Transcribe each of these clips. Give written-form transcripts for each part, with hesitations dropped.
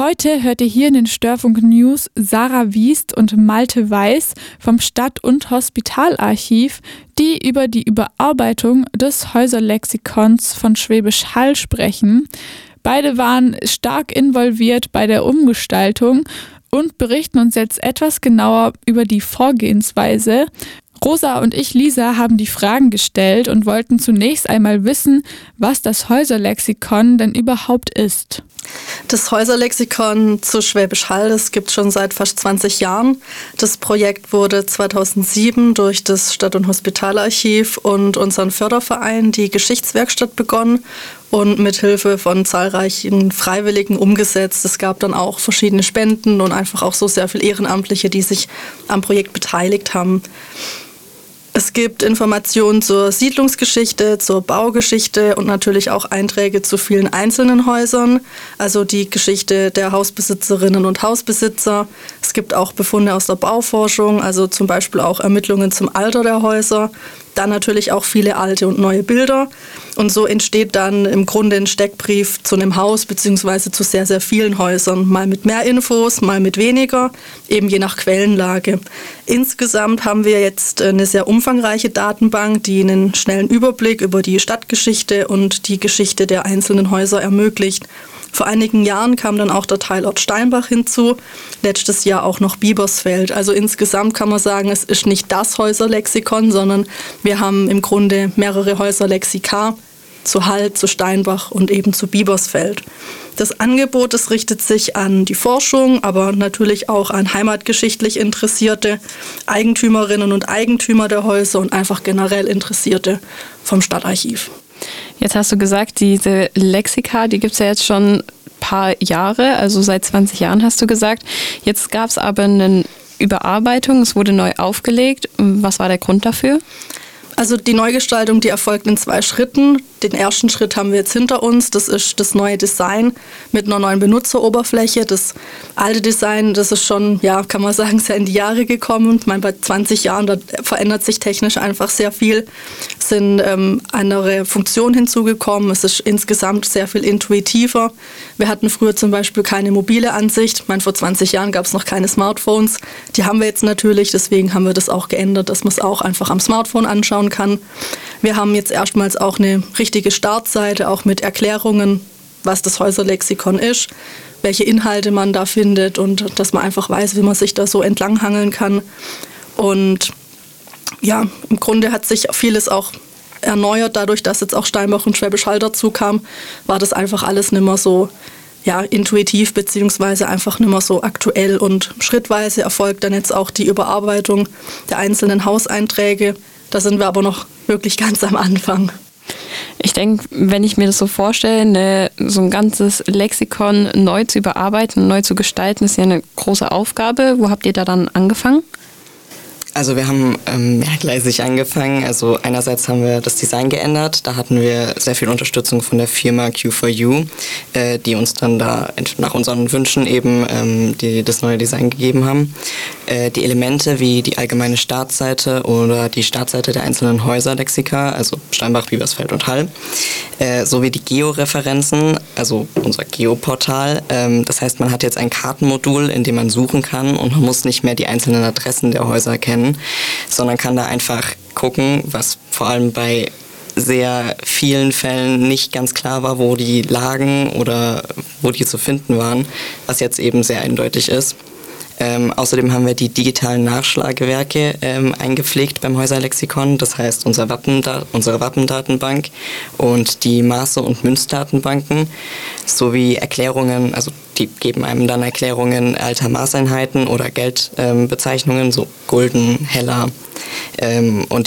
Heute hört ihr hier in den Störfunk News Sarah Wiest und Malte Weiß vom Stadt- und Hospitalarchiv, die über die Überarbeitung des Häuserlexikons von Schwäbisch Hall sprechen. Beide waren stark involviert bei der Umgestaltung und berichten uns jetzt etwas genauer über die Vorgehensweise. Rosa und ich, Lisa, haben die Fragen gestellt und wollten zunächst einmal wissen, was das Häuserlexikon denn überhaupt ist. Das Häuserlexikon zu Schwäbisch Hall, das gibt es schon seit fast 20 Jahren. Das Projekt wurde 2007 durch das Stadt- und Hospitalarchiv und unseren Förderverein, die Geschichtswerkstatt, begonnen und mit Hilfe von zahlreichen Freiwilligen umgesetzt. Es gab dann auch verschiedene Spenden und einfach auch so sehr viele Ehrenamtliche, die sich am Projekt beteiligt haben. Es gibt Informationen zur Siedlungsgeschichte, zur Baugeschichte und natürlich auch Einträge zu vielen einzelnen Häusern, also die Geschichte der Hausbesitzerinnen und Hausbesitzer. Es gibt auch Befunde aus der Bauforschung, also zum Beispiel auch Ermittlungen zum Alter der Häuser. Dann natürlich auch viele alte und neue Bilder. Und so entsteht dann im Grunde ein Steckbrief zu einem Haus bzw. zu sehr, sehr vielen Häusern. Mal mit mehr Infos, mal mit weniger, eben je nach Quellenlage. Insgesamt haben wir jetzt eine sehr umfangreiche Datenbank, die einen schnellen Überblick über die Stadtgeschichte und die Geschichte der einzelnen Häuser ermöglicht. Vor einigen Jahren kam dann auch der Teilort Steinbach hinzu, letztes Jahr auch noch Biebersfeld. Also insgesamt kann man sagen, es ist nicht das Häuserlexikon, sondern wir haben im Grunde mehrere Häuserlexika zu Hall, zu Steinbach und eben zu Biebersfeld. Das Angebot, das richtet sich an die Forschung, aber natürlich auch an heimatgeschichtlich Interessierte, Eigentümerinnen und Eigentümer der Häuser und einfach generell Interessierte vom Stadtarchiv. Jetzt hast du gesagt, diese Lexika, die gibt es ja jetzt schon ein paar Jahre, also seit 20 Jahren hast du gesagt. Jetzt gab es aber eine Überarbeitung, es wurde neu aufgelegt. Was war der Grund dafür? Also die Neugestaltung, die erfolgt in 2 Schritten. Den ersten Schritt haben wir jetzt hinter uns. Das ist das neue Design mit einer neuen Benutzeroberfläche. Das alte Design, das ist schon, ja, kann man sagen, sehr in die Jahre gekommen. Ich meine, bei 20 Jahren, da verändert sich technisch einfach sehr viel. Es sind andere Funktionen hinzugekommen. Es ist insgesamt sehr viel intuitiver. Wir hatten früher zum Beispiel keine mobile Ansicht. Ich meine, vor 20 Jahren gab es noch keine Smartphones. Die haben wir jetzt natürlich, deswegen haben wir das auch geändert, dass man es auch einfach am Smartphone anschauen kann. Wir haben jetzt erstmals auch eine richtige Startseite, auch mit Erklärungen, was das Häuserlexikon ist, welche Inhalte man da findet und dass man einfach weiß, wie man sich da so entlanghangeln kann. Und ja, im Grunde hat sich vieles auch erneuert, dadurch, dass jetzt auch Steinbach und Schwäbisch Hall dazu kam, war das einfach alles nicht mehr so intuitiv beziehungsweise einfach nicht mehr so aktuell, und schrittweise erfolgt dann jetzt auch die Überarbeitung der einzelnen Hauseinträge. Da sind wir aber noch wirklich ganz am Anfang. Ich denke, wenn ich mir das so vorstelle, so ein ganzes Lexikon neu zu überarbeiten, neu zu gestalten, ist ja eine große Aufgabe. Wo habt ihr da dann angefangen? Also wir haben mehrgleisig angefangen. Also einerseits haben wir das Design geändert. Da hatten wir sehr viel Unterstützung von der Firma Q4U, die uns dann da nach unseren Wünschen eben das neue Design gegeben haben. Die Elemente wie die allgemeine Startseite oder die Startseite der einzelnen Häuserlexika, also Steinbach, Biebersfeld und Hall, sowie die Georeferenzen, also unser Geoportal. Das heißt, man hat jetzt ein Kartenmodul, in dem man suchen kann, und man muss nicht mehr die einzelnen Adressen der Häuser kennen, sondern kann da einfach gucken, was vor allem bei sehr vielen Fällen nicht ganz klar war, wo die lagen oder wo die zu finden waren, was jetzt eben sehr eindeutig ist. Außerdem haben wir die digitalen Nachschlagewerke eingepflegt beim Häuserlexikon, das heißt unsere Wappendatenbank und die Maße- und Münzdatenbanken sowie Erklärungen, also die geben einem dann Erklärungen alter Maßeinheiten oder Geldbezeichnungen, so Gulden, Heller, und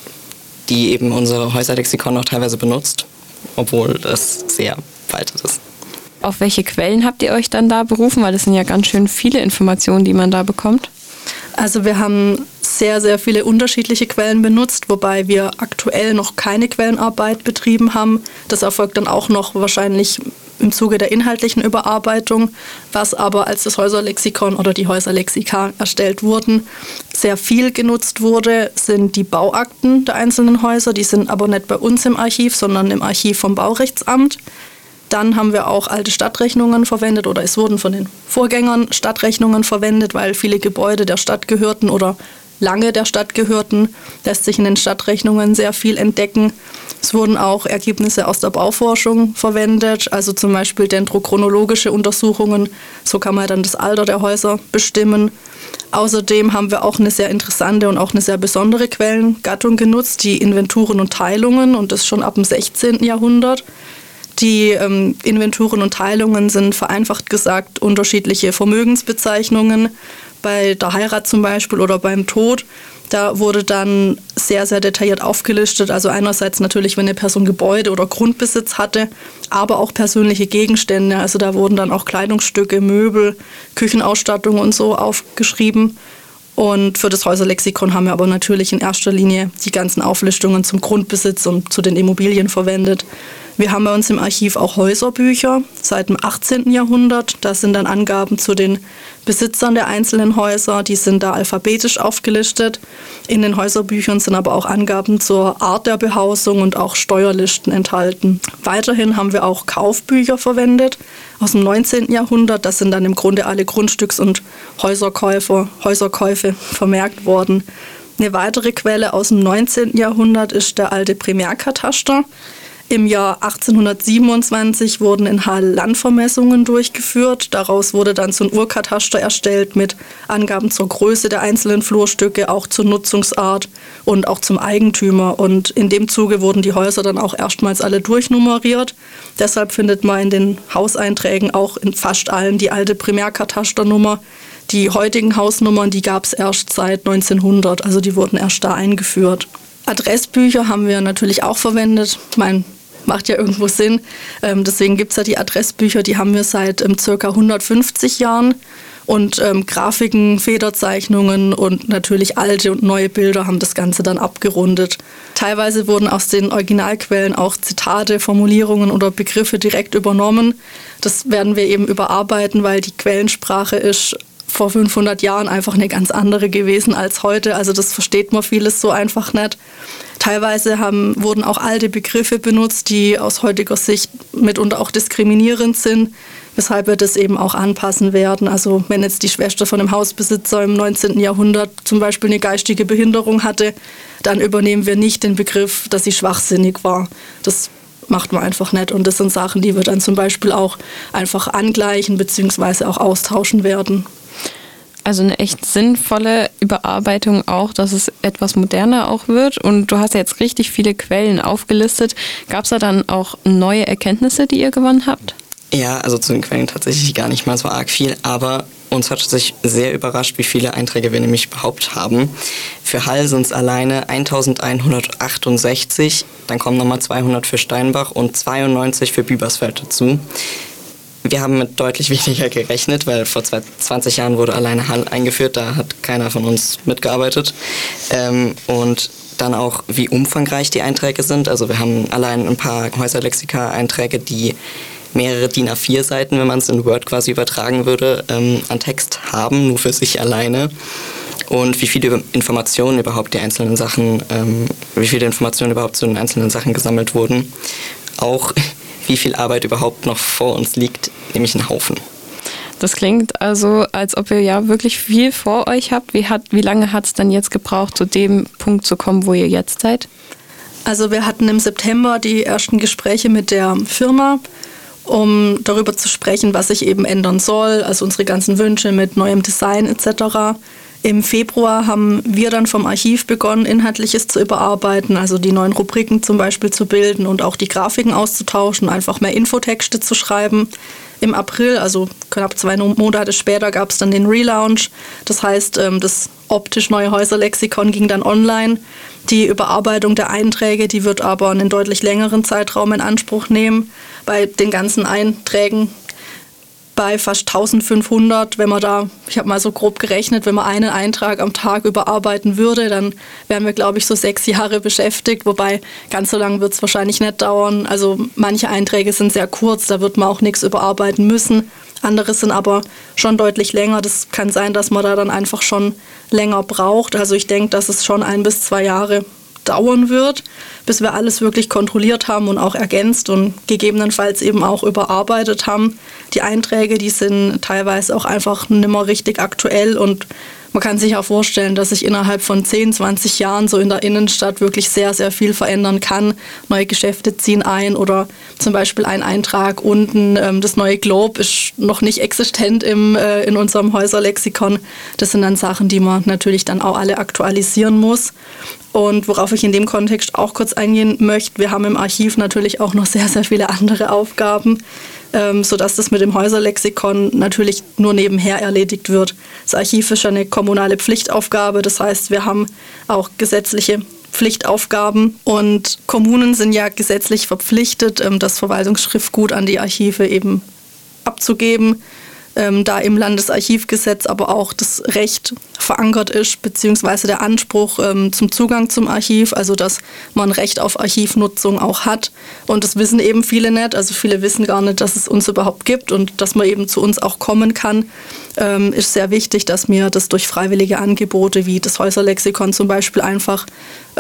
die eben unsere Häuserlexikon auch teilweise benutzt, obwohl das sehr veraltet ist. Auf welche Quellen habt ihr euch dann da berufen? Weil das sind ja ganz schön viele Informationen, die man da bekommt. Also wir haben sehr, sehr viele unterschiedliche Quellen benutzt, wobei wir aktuell noch keine Quellenarbeit betrieben haben. Das erfolgt dann auch noch wahrscheinlich im Zuge der inhaltlichen Überarbeitung. Was aber, als das Häuserlexikon oder die Häuserlexika erstellt wurden, sehr viel genutzt wurde, sind die Bauakten der einzelnen Häuser. Die sind aber nicht bei uns im Archiv, sondern im Archiv vom Baurechtsamt. Dann haben wir auch alte Stadtrechnungen verwendet oder es wurden von den Vorgängern Stadtrechnungen verwendet, weil viele Gebäude der Stadt gehörten oder lange der Stadt gehörten. Lässt sich in den Stadtrechnungen sehr viel entdecken. Es wurden auch Ergebnisse aus der Bauforschung verwendet, also zum Beispiel dendrochronologische Untersuchungen. So kann man dann das Alter der Häuser bestimmen. Außerdem haben wir auch eine sehr interessante und auch eine sehr besondere Quellengattung genutzt, die Inventuren und Teilungen, und das schon ab dem 16. Jahrhundert. Die Inventuren und Teilungen sind vereinfacht gesagt unterschiedliche Vermögensbezeichnungen. Bei der Heirat zum Beispiel oder beim Tod, da wurde dann sehr, sehr detailliert aufgelistet. Also einerseits natürlich, wenn eine Person Gebäude oder Grundbesitz hatte, aber auch persönliche Gegenstände. Also da wurden dann auch Kleidungsstücke, Möbel, Küchenausstattung und so aufgeschrieben. Und für das Häuserlexikon haben wir aber natürlich in erster Linie die ganzen Auflistungen zum Grundbesitz und zu den Immobilien verwendet. Wir haben bei uns im Archiv auch Häuserbücher seit dem 18. Jahrhundert. Da sind dann Angaben zu den Besitzern der einzelnen Häuser. Die sind da alphabetisch aufgelistet. In den Häuserbüchern sind aber auch Angaben zur Art der Behausung und auch Steuerlisten enthalten. Weiterhin haben wir auch Kaufbücher verwendet aus dem 19. Jahrhundert. Da sind dann im Grunde alle Grundstücks- und Häuserkäufe vermerkt worden. Eine weitere Quelle aus dem 19. Jahrhundert ist der alte Primärkataster. Im Jahr 1827 wurden in Halle Landvermessungen durchgeführt. Daraus wurde dann so ein Urkataster erstellt mit Angaben zur Größe der einzelnen Flurstücke, auch zur Nutzungsart und auch zum Eigentümer. Und in dem Zuge wurden die Häuser dann auch erstmals alle durchnummeriert. Deshalb findet man in den Hauseinträgen auch in fast allen die alte Primärkatasternummer. Die heutigen Hausnummern, die gab es erst seit 1900, also die wurden erst da eingeführt. Adressbücher haben wir natürlich auch verwendet. Ich meine, macht ja irgendwo Sinn. Deswegen gibt es ja die Adressbücher, die haben wir seit ca. 150 Jahren. Und Grafiken, Federzeichnungen und natürlich alte und neue Bilder haben das Ganze dann abgerundet. Teilweise wurden aus den Originalquellen auch Zitate, Formulierungen oder Begriffe direkt übernommen. Das werden wir eben überarbeiten, weil die Quellensprache ist vor 500 Jahren einfach eine ganz andere gewesen als heute. Also das versteht man vieles so einfach nicht. Teilweise wurden auch alte Begriffe benutzt, die aus heutiger Sicht mitunter auch diskriminierend sind, weshalb wir das eben auch anpassen werden. Also wenn jetzt die Schwester von einem Hausbesitzer im 19. Jahrhundert zum Beispiel eine geistige Behinderung hatte, dann übernehmen wir nicht den Begriff, dass sie schwachsinnig war. Das macht man einfach nicht. Und das sind Sachen, die wir dann zum Beispiel auch einfach angleichen bzw. auch austauschen werden. Also eine echt sinnvolle Überarbeitung auch, dass es etwas moderner auch wird. Und du hast ja jetzt richtig viele Quellen aufgelistet. Gab es da dann auch neue Erkenntnisse, die ihr gewonnen habt? Ja, also zu den Quellen tatsächlich gar nicht mal so arg viel, aber uns hat sich sehr überrascht, wie viele Einträge wir nämlich überhaupt haben. Für Hall sind es alleine 1168, dann kommen nochmal 200 für Steinbach und 92 für Bübersfeld dazu. Wir haben mit deutlich weniger gerechnet, weil vor 20 Jahren wurde alleine Hall eingeführt, da hat keiner von uns mitgearbeitet. Und dann auch, wie umfangreich die Einträge sind. Also wir haben allein ein paar Häuserlexika-Einträge, die mehrere DIN A4 Seiten, wenn man es in Word quasi übertragen würde, an Text haben, nur für sich alleine. Und wie viele Informationen überhaupt zu den einzelnen Sachen gesammelt wurden. Auch wie viel Arbeit überhaupt noch vor uns liegt, nämlich ein Haufen. Das klingt also, als ob ihr ja wirklich viel vor euch habt. Wie lange hat es dann jetzt gebraucht, zu dem Punkt zu kommen, wo ihr jetzt seid? Also wir hatten im September die ersten Gespräche mit der Firma, um darüber zu sprechen, was sich eben ändern soll, also unsere ganzen Wünsche mit neuem Design etc. Im Februar haben wir dann vom Archiv begonnen, Inhaltliches zu überarbeiten, also die neuen Rubriken zum Beispiel zu bilden und auch die Grafiken auszutauschen, einfach mehr Infotexte zu schreiben. Im April, also knapp 2 Monate später, gab es dann den Relaunch. Das heißt, das optisch neue Häuserlexikon ging dann online. Die Überarbeitung der Einträge, die wird aber einen deutlich längeren Zeitraum in Anspruch nehmen. Bei den ganzen Einträgen bei fast 1500, wenn man da, ich habe mal so grob gerechnet, wenn man einen Eintrag am Tag überarbeiten würde, dann wären wir, glaube ich, so 6 Jahre beschäftigt, wobei ganz so lange wird es wahrscheinlich nicht dauern. Also manche Einträge sind sehr kurz, da wird man auch nichts überarbeiten müssen. Andere sind aber schon deutlich länger. Das kann sein, dass man da dann einfach schon länger braucht. Also ich denke, dass es schon 1 bis 2 Jahre dauern wird, bis wir alles wirklich kontrolliert haben und auch ergänzt und gegebenenfalls eben auch überarbeitet haben. Die Einträge, die sind teilweise auch einfach nicht mehr richtig aktuell und man kann sich auch vorstellen, dass sich innerhalb von 10, 20 Jahren so in der Innenstadt wirklich sehr, sehr viel verändern kann. Neue Geschäfte ziehen ein oder zum Beispiel ein Eintrag unten, das neue Globe ist noch nicht existent in unserem Häuserlexikon. Das sind dann Sachen, die man natürlich dann auch alle aktualisieren muss. Und worauf ich in dem Kontext auch kurz eingehen möchte, wir haben im Archiv natürlich auch noch sehr, sehr viele andere Aufgaben, sodass das mit dem Häuserlexikon natürlich nur nebenher erledigt wird. Das Archiv ist ja eine kommunale Pflichtaufgabe, das heißt, wir haben auch gesetzliche Pflichtaufgaben und Kommunen sind ja gesetzlich verpflichtet, das Verwaltungsschriftgut an die Archive eben abzugeben. Da im Landesarchivgesetz aber auch das Recht verankert ist, beziehungsweise der Anspruch zum Zugang zum Archiv, also dass man Recht auf Archivnutzung auch hat. Und das wissen eben viele nicht, also viele wissen gar nicht, dass es uns überhaupt gibt und dass man eben zu uns auch kommen kann. Ist sehr wichtig, dass wir das durch freiwillige Angebote wie das Häuserlexikon zum Beispiel einfach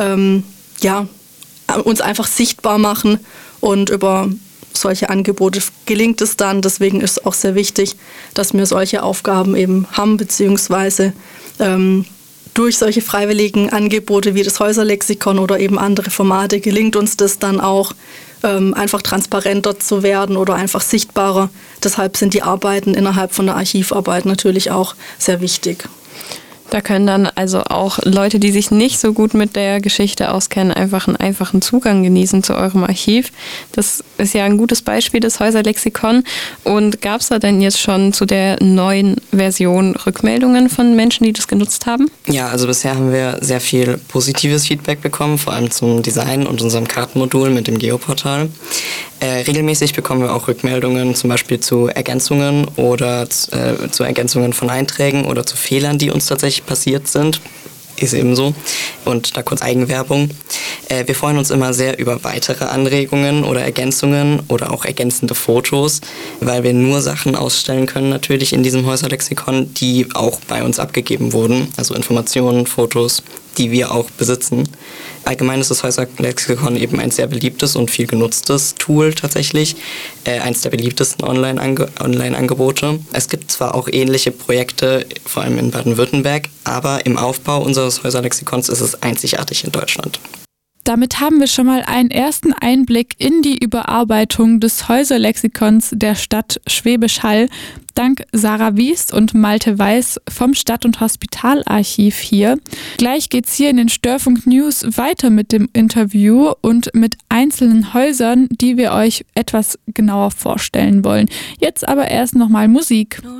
uns einfach sichtbar machen und über solche Angebote gelingt es dann. Deswegen ist es auch sehr wichtig, dass wir solche Aufgaben eben haben, beziehungsweise durch solche freiwilligen Angebote wie das Häuserlexikon oder eben andere Formate gelingt uns das dann auch, einfach transparenter zu werden oder einfach sichtbarer. Deshalb sind die Arbeiten innerhalb von der Archivarbeit natürlich auch sehr wichtig. Da können dann also auch Leute, die sich nicht so gut mit der Geschichte auskennen, einfach einen einfachen Zugang genießen zu eurem Archiv. Das ist ja ein gutes Beispiel, das Häuserlexikon. Und gab es da denn jetzt schon zu der neuen Version Rückmeldungen von Menschen, die das genutzt haben? Ja, also bisher haben wir sehr viel positives Feedback bekommen, vor allem zum Design und unserem Kartenmodul mit dem Geoportal. Regelmäßig bekommen wir auch Rückmeldungen zum Beispiel zu Ergänzungen oder zu Ergänzungen von Einträgen oder zu Fehlern, die uns tatsächlich passiert sind. Ist eben so. Und da kurz Eigenwerbung. Wir freuen uns immer sehr über weitere Anregungen oder Ergänzungen oder auch ergänzende Fotos, weil wir nur Sachen ausstellen können natürlich in diesem Häuserlexikon, die auch bei uns abgegeben wurden. Also Informationen, Fotos, die wir auch besitzen. Allgemein ist das Häuserlexikon eben ein sehr beliebtes und viel genutztes Tool tatsächlich. Eins der beliebtesten Online-Angebote. Es gibt zwar auch ähnliche Projekte, vor allem in Baden-Württemberg, aber im Aufbau unseres Häuserlexikons ist es einzigartig in Deutschland. Damit haben wir schon mal einen ersten Einblick in die Überarbeitung des Häuserlexikons der Stadt Schwäbisch Hall, dank Sarah Wiest und Malte Weiß vom Stadt- und Hospitalarchiv hier. Gleich geht's hier in den Störfunk News weiter mit dem Interview und mit einzelnen Häusern, die wir euch etwas genauer vorstellen wollen. Jetzt aber erst nochmal Musik.